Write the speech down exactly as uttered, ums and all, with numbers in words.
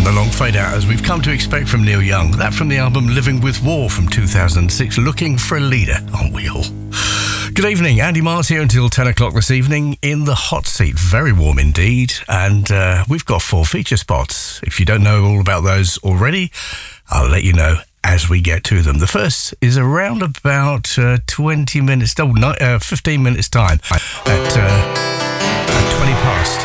And the long fade out as we've come to expect from Neil Young. That from the album Living with War from two thousand six, Looking for a Leader, aren't we all? Good evening, Andy Mars here until ten o'clock this evening in the hot seat. Very warm indeed, and uh, we've got four feature spots. If you don't know all about those already, I'll let you know as we get to them. The first is around about uh, twenty minutes, no, uh, fifteen minutes time at, uh, at twenty past.